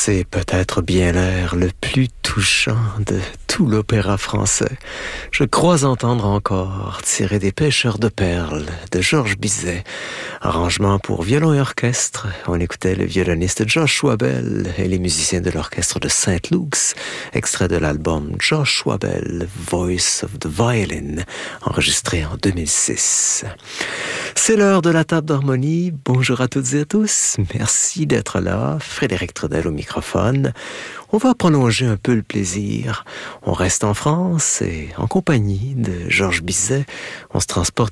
C'est peut-être bien l'air le plus touchant de tout l'opéra français. Je crois entendre encore tirer des pêcheurs de perles de Georges Bizet. Arrangement pour violon et orchestre. On écoutait le violoniste Joshua Bell et les musiciens de l'orchestre de St. Luke's, extrait de l'album Joshua Bell, Voice of the Violin, enregistré en 2006. C'est l'heure de la table d'harmonie. Bonjour à toutes et à tous. Merci d'être là. Frédéric Trudel au microphone. On va prolonger un peu le plaisir. On reste en France et en compagnie de Georges Bizet. On se transporte